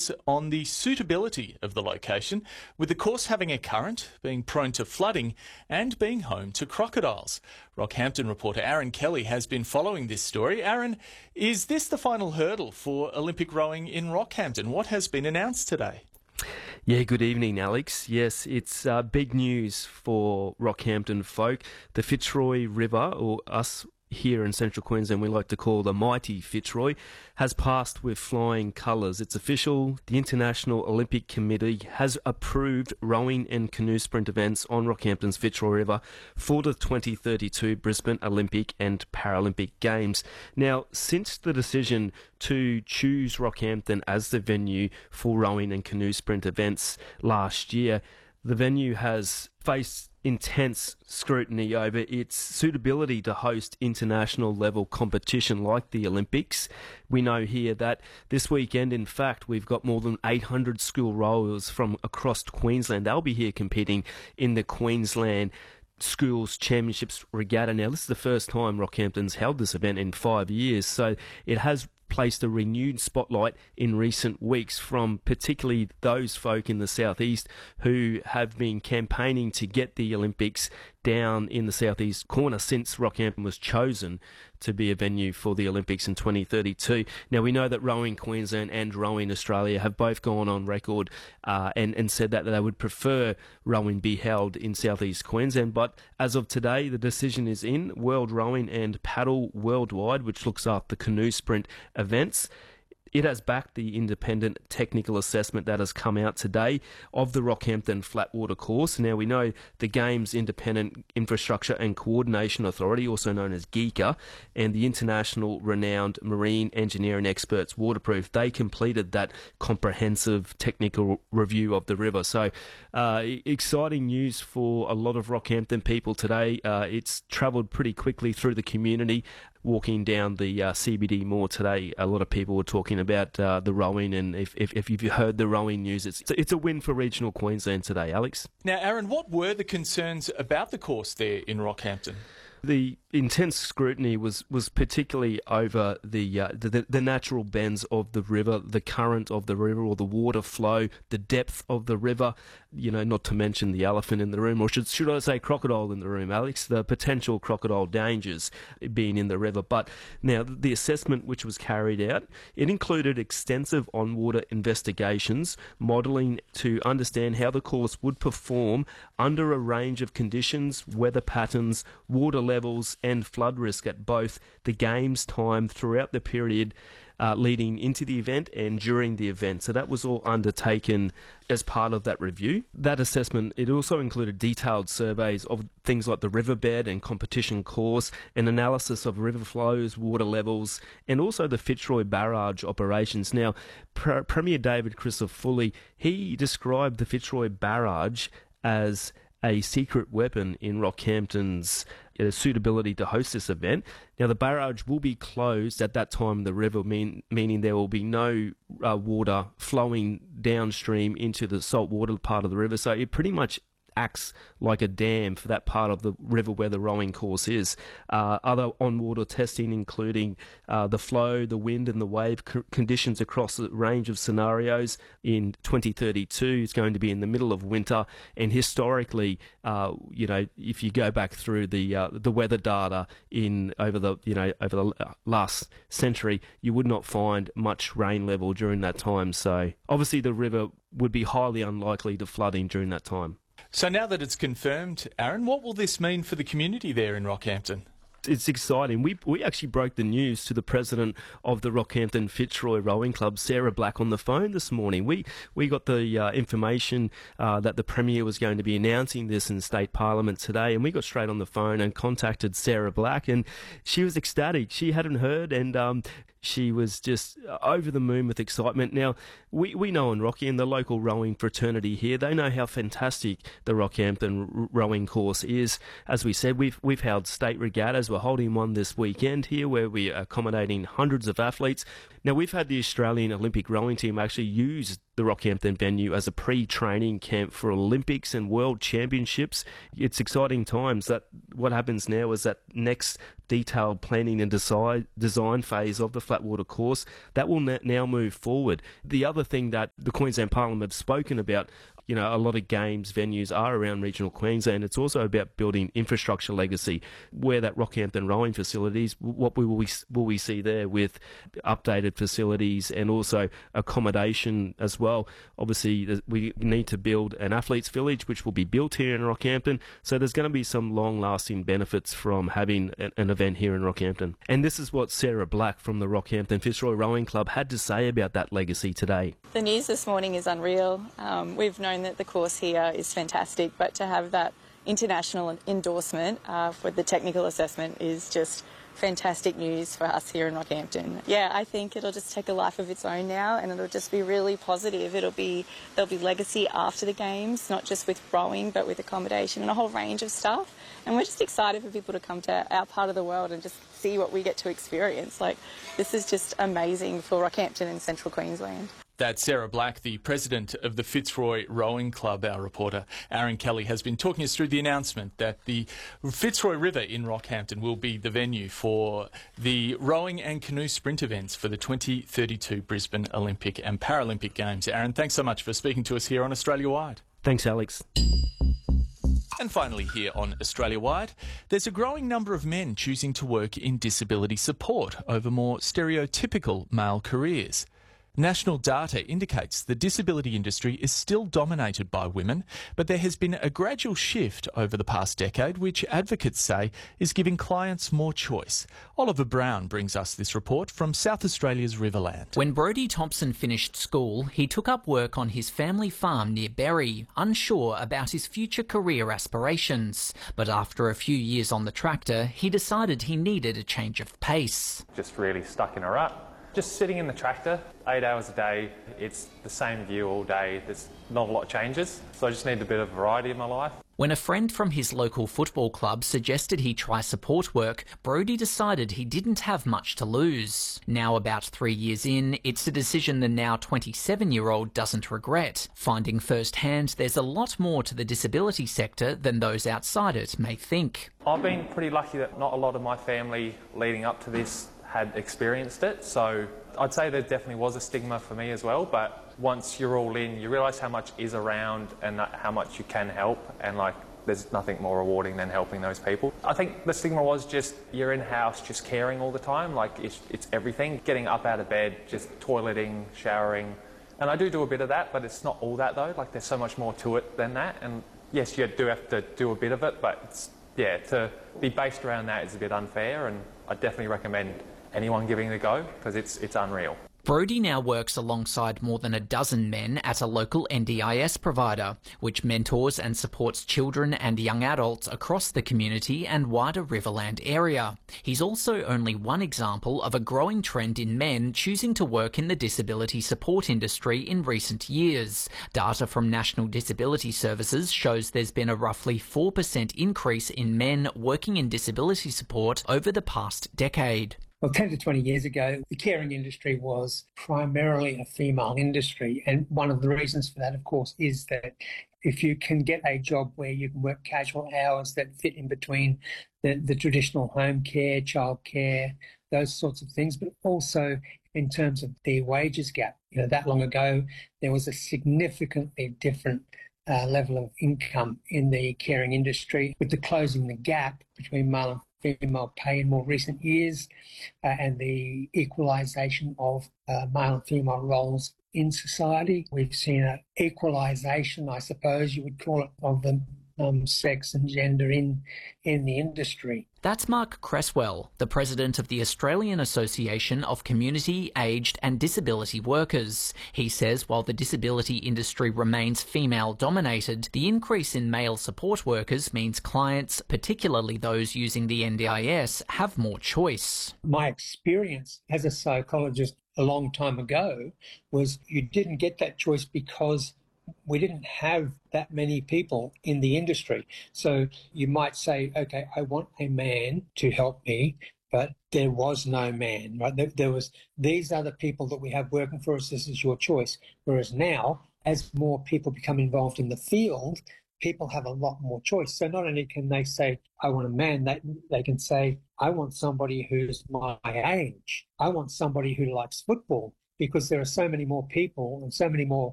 thoughts on the suitability of the location, with the course having a current, being prone to flooding and being home to crocodiles. Rockhampton reporter Aaron Kelly has been following this story. Aaron, is this the final hurdle for Olympic rowing in Rockhampton? What has been announced today? Yeah, good evening, Alex. Yes, it's big news for Rockhampton folk. The Fitzroy River, or us here in Central Queensland we like to call the mighty Fitzroy, has passed with flying colours. It's official. The International Olympic Committee has approved rowing and canoe sprint events on Rockhampton's Fitzroy River for the 2032 Brisbane Olympic and Paralympic Games. Now, since the decision to choose Rockhampton as the venue for rowing and canoe sprint events last year, the venue has faced intense scrutiny over its suitability to host international level competition like the Olympics. We know here that this weekend, in fact, we've got more than 800 school rowers from across Queensland. They'll be here competing in the Queensland Schools Championships Regatta. Now, this is the first time Rockhampton's held this event in 5 years, so it has placed a renewed spotlight in recent weeks from particularly those folk in the southeast who have been campaigning to get the Olympics down in the southeast corner since Rockhampton was chosen to be a venue for the Olympics in 2032. Now, we know that Rowing Queensland and Rowing Australia have both gone on record and said that they would prefer rowing be held in southeast Queensland, but as of today, the decision is in. World Rowing and Paddle Worldwide, which looks after canoe sprint events, it has backed the independent technical assessment that has come out today of the Rockhampton Flatwater course. Now, we know the Games Independent Infrastructure and Coordination Authority, also known as GICA, and the international renowned marine engineering experts Waterproof, they completed that comprehensive technical review of the river. So, exciting news for a lot of Rockhampton people today. It's travelled pretty quickly through the community. Walking down the CBD Mall today, a lot of people were talking about the rowing, and if you've heard the rowing news, it's a win for regional Queensland today, Alex. Now, Aaron, what were the concerns about the course there in Rockhampton? The intense scrutiny was particularly over the natural bends of the river, the current of the river, or the water flow, the depth of the river, not to mention the elephant in the room, or should I say crocodile in the room, Alex, the potential crocodile dangers being in the river. But now the assessment which was carried out, it included extensive on-water investigations, modelling to understand how the course would perform under a range of conditions, weather patterns, water levels and flood risk at both the games time throughout the period leading into the event and during the event. So that was all undertaken as part of that review. That assessment, it also included detailed surveys of things like the riverbed and competition course, an analysis of river flows, water levels, and also the Fitzroy Barrage operations. Now, Premier David Crisafulli, he described the Fitzroy Barrage as a secret weapon in Rockhampton's suitability to host this event. Now, the barrage will be closed at that time of the river, meaning there will be no water flowing downstream into the saltwater part of the river. So it pretty much acts like a dam for that part of the river where the rowing course is. Other on-water testing, including the flow, the wind and the wave conditions across a range of scenarios in 2032. It's going to be in the middle of winter, and historically, if you go back through the weather data over the last century, you would not find much rain level during that time. So obviously the river would be highly unlikely to flooding during that time. So now that it's confirmed, Aaron, what will this mean for the community there in Rockhampton? It's exciting. We actually broke the news to the president of the Rockhampton Fitzroy Rowing Club, Sarah Black, on the phone this morning. We got the information that the Premier was going to be announcing this in State Parliament today, and we got straight on the phone and contacted Sarah Black, and she was ecstatic. She hadn't heard, and she was just over the moon with excitement. Now, we know in Rocky and the local rowing fraternity here, they know how fantastic the Rockhampton rowing course is. As we said, we've held state regattas. We're holding one this weekend here where we're accommodating hundreds of athletes. Now, we've had the Australian Olympic rowing team actually use the Rockhampton venue as a pre-training camp for Olympics and World Championships. It's exciting times. That what happens now is that next detailed planning and design phase of the Flatwater course. That will now move forward. The other thing that the Queensland Parliament have spoken about, a lot of games venues are around regional Queensland. It's also about building infrastructure legacy, where that Rockhampton rowing facilities, what will we see there with updated facilities and also accommodation as well. Obviously, we need to build an athletes village, which will be built here in Rockhampton. So there's going to be some long-lasting benefits from having an event here in Rockhampton. And this is what Sarah Black from the Rockhampton Fitzroy Rowing Club had to say about that legacy today. The news this morning is unreal. We've known that the course here is fantastic, but to have that international endorsement for the technical assessment is just fantastic news for us here in Rockhampton. Yeah, I think it'll just take a life of its own now, and it'll just be really positive. There'll be legacy after the games, not just with rowing, but with accommodation and a whole range of stuff. And we're just excited for people to come to our part of the world and just see what we get to experience. This is just amazing for Rockhampton and Central Queensland. That's Sarah Black, the president of the Fitzroy Rowing Club. Our reporter Aaron Kelly has been talking us through the announcement that the Fitzroy River in Rockhampton will be the venue for the rowing and canoe sprint events for the 2032 Brisbane Olympic and Paralympic Games. Aaron, thanks so much for speaking to us here on Australia Wide. Thanks, Alex. And finally here on Australia Wide, there's a growing number of men choosing to work in disability support over more stereotypical male careers. National data indicates the disability industry is still dominated by women, but there has been a gradual shift over the past decade, which advocates say is giving clients more choice. Oliver Brown brings us this report from South Australia's Riverland. When Brodie Thompson finished school, he took up work on his family farm near Berry, unsure about his future career aspirations. But after a few years on the tractor, he decided he needed a change of pace. Just really stuck in a rut. Just sitting in the tractor, 8 hours a day, it's the same view all day, there's not a lot of changes, so I just need a bit of variety in my life. When a friend from his local football club suggested he try support work, Brodie decided he didn't have much to lose. Now about 3 years in, it's a decision the now 27-year-old doesn't regret, finding firsthand there's a lot more to the disability sector than those outside it may think. I've been pretty lucky that not a lot of my family leading up to this had experienced it, so I'd say there definitely was a stigma for me as well, but once you're all in, you realise how much is around and how much you can help, and there's nothing more rewarding than helping those people. I think the stigma was just you're in-house just caring all the time, it's everything, getting up out of bed, just toileting, showering, and I do a bit of that, but it's not all that though, there's so much more to it than that, and yes, you do have to do a bit of it, but to be based around that is a bit unfair, and I definitely recommend anyone giving it a go, because it's unreal. Brodie now works alongside more than a dozen men at a local NDIS provider, which mentors and supports children and young adults across the community and wider Riverland area. He's also only one example of a growing trend in men choosing to work in the disability support industry in recent years. Data from National Disability Services shows there's been a roughly 4% increase in men working in disability support over the past decade. Well, 10 to 20 years ago, the caring industry was primarily a female industry. And one of the reasons for that, of course, is that if you can get a job where you can work casual hours that fit in between the traditional home care, child care, those sorts of things, but also in terms of the wages gap. That long ago, there was a significantly different level of income in the caring industry. With the closing the gap between male and female pay in more recent years and the equalisation of male and female roles in society, we've seen an equalisation, I suppose you would call it, of the sex and gender in the industry. That's Mark Cresswell, the president of the Australian Association of Community, Aged and Disability Workers. He says while the disability industry remains female-dominated, the increase in male support workers means clients, particularly those using the NDIS, have more choice. My experience as a psychologist a long time ago was you didn't get that choice because we didn't have that many people in the industry. So you might say, okay, I want a man to help me, but there was no man, right? There was, these are the people that we have working for us, this is your choice. Whereas now, as more people become involved in the field, people have a lot more choice. So not only can they say, I want a man, they can say, I want somebody who's my age. I want somebody who likes football, because there are so many more people and so many more